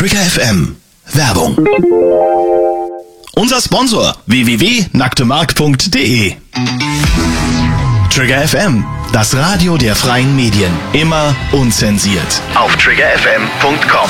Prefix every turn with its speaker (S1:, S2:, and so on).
S1: Trigger FM. Werbung. Unser Sponsor www.nacktemarkt.de. Trigger FM, das Radio der freien Medien. Immer unzensiert. Auf triggerfm.com.